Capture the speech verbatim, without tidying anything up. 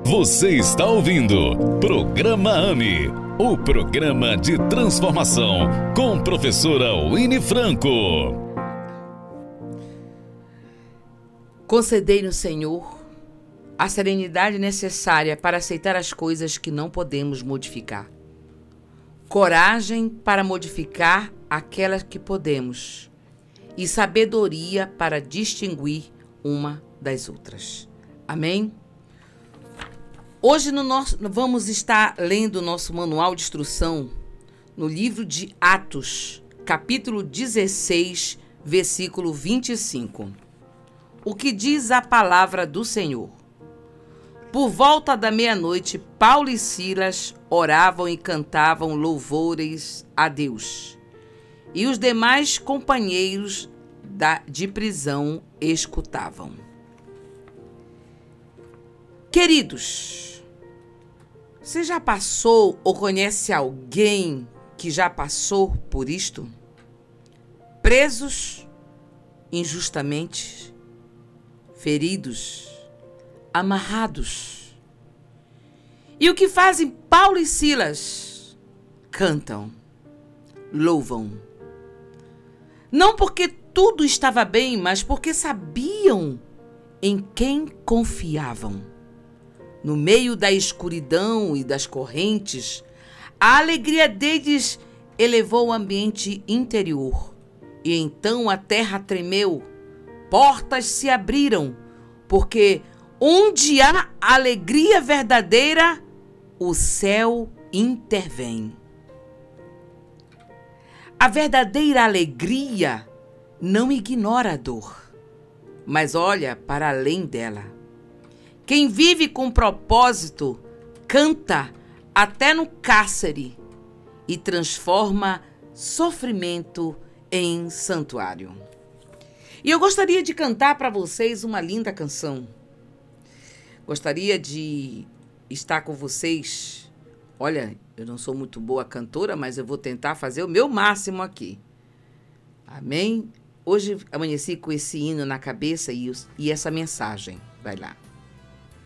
Você está ouvindo Programa AME, o programa de transformação com professora Winnie Franco. Concedei-nos, Senhor, a serenidade necessária para aceitar as coisas que não podemos modificar. Coragem para modificar aquelas que podemos. E sabedoria para distinguir uma das outras. Amém? Hoje no nosso, vamos estar lendo o nosso manual de instrução no livro de Atos, capítulo dezesseis, versículo vinte e cinco. O que diz a palavra do Senhor? Por volta da meia-noite, Paulo e Silas oravam e cantavam louvores a Deus. E os demais companheiros da, de prisão escutavam. Queridos, você já passou ou conhece alguém que já passou por isto? Presos injustamente, feridos, amarrados. E o que fazem Paulo e Silas? Cantam, louvam. Não porque tudo estava bem, mas porque sabiam em quem confiavam. No meio da escuridão e das correntes, a alegria deles elevou o ambiente interior. E então a terra tremeu, portas se abriram, porque onde há alegria verdadeira, o céu intervém. A verdadeira alegria não ignora a dor, mas olha para além dela. Quem vive com propósito canta até no cárcere e transforma sofrimento em santuário. E eu gostaria de cantar para vocês uma linda canção. Gostaria de estar com vocês. Olha, eu não sou muito boa cantora, mas eu vou tentar fazer o meu máximo aqui. Amém? Hoje amanheci com esse hino na cabeça e, e essa mensagem. Vai lá.